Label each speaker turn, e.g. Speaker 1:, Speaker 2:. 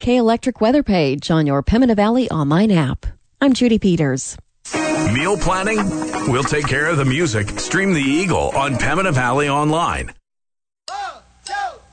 Speaker 1: HK Electric weather page on your Pembina Valley online app. I'm Judy Peters.
Speaker 2: Meal planning? We'll take care of the music. Stream The Eagle on Pembina Valley Online.